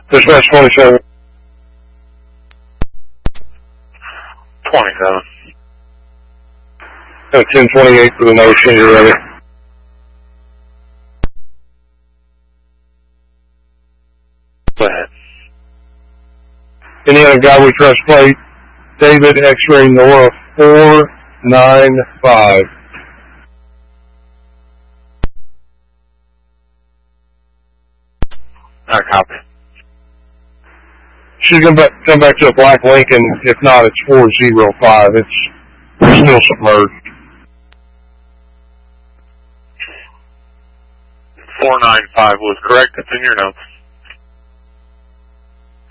Dispatch 27. 27. 1028 for the notion, you're ready. Go ahead. Indiana Godway Trust Plate, David X-Ray Nora 495. Alright, copy. She's going to come back to a black Lincoln. If not, it's 405. It's still submerged. 495 was correct. It's in your notes.